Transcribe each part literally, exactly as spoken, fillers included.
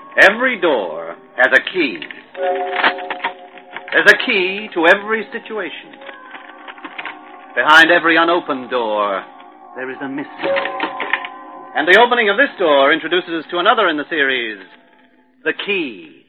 Every door has a key. There's a key to every situation. Behind every unopened door, there is a mystery. And the opening of this door introduces us to another in the series, The Key.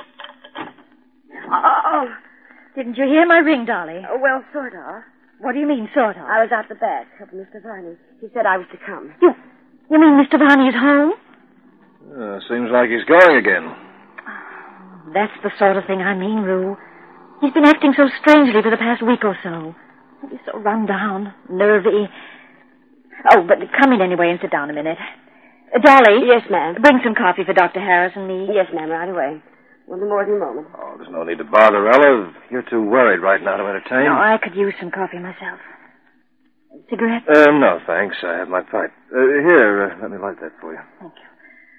Oh, didn't you hear my ring, Dolly? Oh, well, sort of. What do you mean, sort of? I was out the back helping Mister Varney. He said I was to come. You, you mean Mister Varney is home? Uh, seems like he's going again. That's the sort of thing I mean, Rue. He's been acting so strangely for the past week or so. He's so run down, nervy. Oh, but come in anyway and sit down a minute. Uh, Dolly. Yes, ma'am. Bring some coffee for Doctor Harris and me. Yes, ma'am, right away. We'll do more in a moment. Oh, there's no need to bother, Ella. You're too worried right now to entertain. No, I could use some coffee myself. Cigarette? Uh, no, thanks. I have my pipe. Uh, here, uh, let me light that for you. Thank you.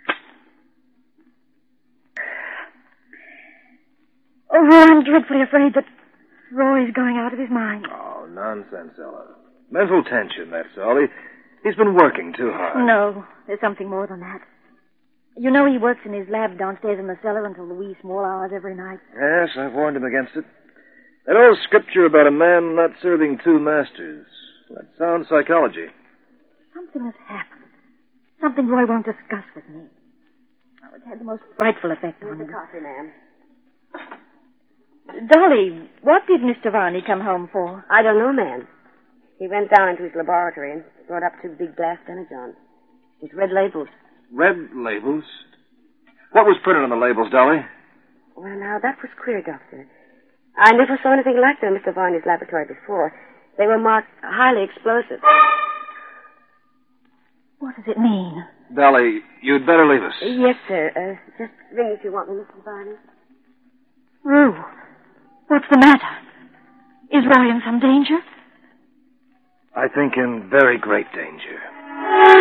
Oh, I'm dreadfully afraid that Roy's going out of his mind. Oh, nonsense, Ella. Mental tension, that's all. He, he's been working too hard. No, there's something more than that. You know he works in his lab downstairs in the cellar until the wee small hours every night. Yes, I've warned him against it. That old scripture about a man not serving two masters. That sounds psychology. Something has happened. Something Roy won't discuss with me. Oh, it's had the most frightful effect on Here's him. the coffee, ma'am. Dolly, what did Mister Varney come home for? I don't know, ma'am. He went down into his laboratory and brought up two big glass demijohns with red labels. Red labels? What was printed on the labels, Dolly? Well, now, that was queer, Doctor. I never saw anything like them in Mister Varney's laboratory before. They were marked highly explosive. What does it mean? Dolly, you'd better leave us. Yes, sir. Uh, just ring if you want me, Mister Varney. Rue, what's the matter? Is Roy in some danger? I think in very great danger.